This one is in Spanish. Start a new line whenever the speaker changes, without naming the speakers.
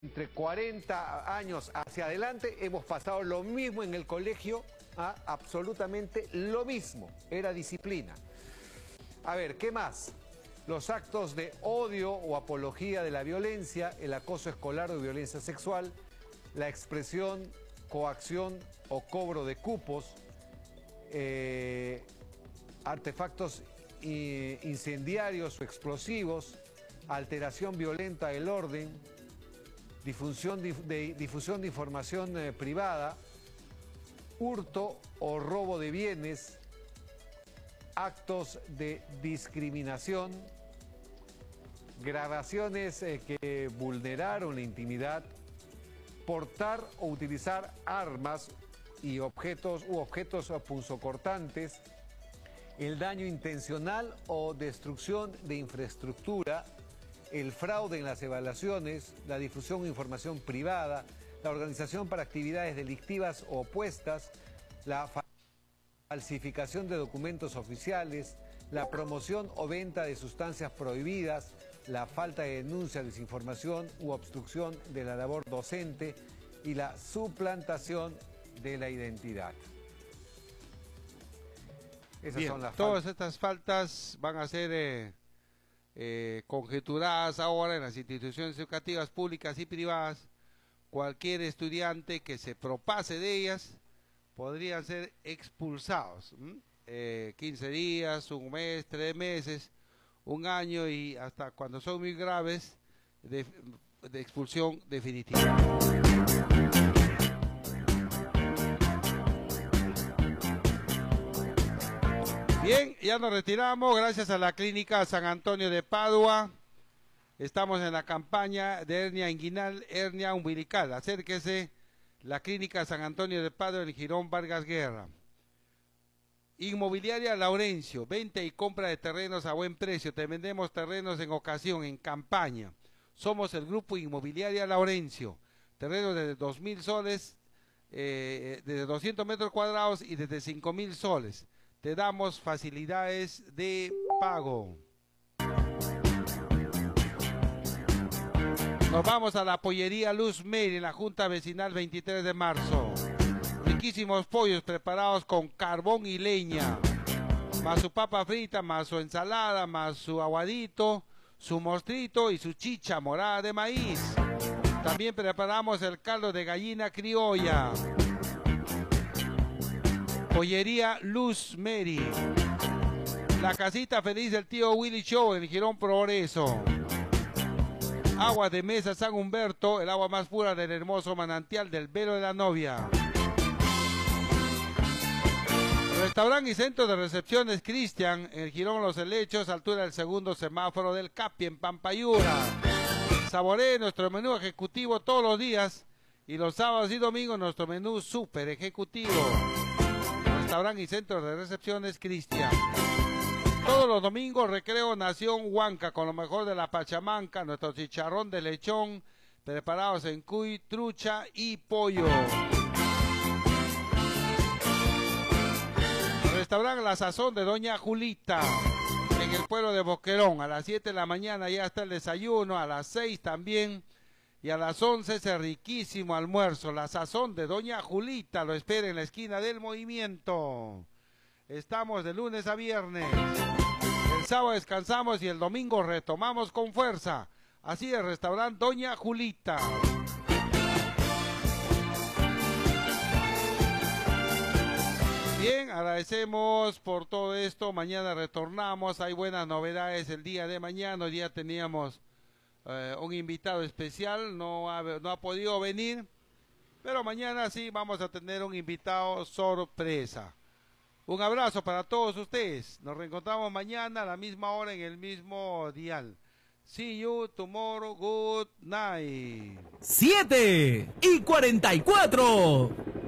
Entre 40 años hacia adelante hemos pasado lo mismo en el colegio, absolutamente lo mismo, era disciplina. A ver, ¿qué más? Los actos de odio o apología de la violencia, el acoso escolar o violencia sexual, la expresión, coacción o cobro de cupos, artefactos incendiarios o explosivos, alteración violenta del orden, difusión de información privada, hurto o robo de bienes, actos de discriminación, grabaciones que vulneraron la intimidad, portar o utilizar armas y objetos punzocortantes, el daño intencional o destrucción de infraestructura, el fraude en las evaluaciones, la difusión de información privada, la organización para actividades delictivas o opuestas, la falsificación de documentos oficiales, la promoción o venta de sustancias prohibidas, la falta de denuncia, desinformación u obstrucción de la labor docente y la suplantación de la identidad.
Esas son las todas estas faltas van a ser conjeturadas ahora en las instituciones educativas públicas y privadas. Cualquier estudiante que se propase de ellas podrían ser expulsados. 15 días, un mes, 3 meses, un año y hasta cuando son muy graves de expulsión definitiva. Bien, ya nos retiramos gracias a la Clínica San Antonio de Padua. Estamos en la campaña de hernia inguinal, hernia umbilical. Acérquese, la Clínica San Antonio de Padua en Girón Vargas Guerra. Inmobiliaria Laurencio, venta y compra de terrenos a buen precio. Te vendemos terrenos en ocasión, en campaña. Somos el grupo Inmobiliaria Laurencio. Terrenos desde 2.000 soles, desde 200 metros cuadrados y desde 5.000 soles. Te damos facilidades de pago. Nos vamos a la pollería Luz Mary en la Junta Vecinal 23 de marzo. Riquísimos pollos preparados con carbón y leña. Más su papa frita, más su ensalada, más su aguadito, su mostrito y su chicha morada de maíz. También preparamos el caldo de gallina criolla. Pollería Luz Mary. La casita feliz del tío Willy Show en Girón Progreso. Agua de mesa San Humberto, el agua más pura del hermoso manantial del velo de la novia. Restaurante y centro de recepciones Cristian en Girón Los Helechos, altura del segundo semáforo del Capi en Pampayura. Saboree nuestro menú ejecutivo todos los días y los sábados y domingos nuestro menú súper ejecutivo. Restaurante y centro de recepciones Cristian. Todos los domingos Recreo Nación Huanca con lo mejor de la Pachamanca, nuestro chicharrón de lechón preparados en cuy, trucha y pollo. Restaurante La Sazón de Doña Julita en el pueblo de Boquerón. A las 7 de la mañana ya está el desayuno, a las 6 también y a las 11 ese riquísimo almuerzo. La Sazón de Doña Julita lo espera en la esquina del Movimiento. Estamos de lunes a viernes. El sábado descansamos y el domingo retomamos con fuerza. Así es, restaurante Doña Julita. Bien, agradecemos por todo esto. Mañana retornamos. Hay buenas novedades el día de mañana. Hoy día teníamos un invitado especial. No ha podido venir. Pero mañana sí vamos a tener un invitado sorpresa. Un abrazo para todos ustedes. Nos reencontramos mañana a la misma hora en el mismo dial. See you tomorrow. Good night.
7:44.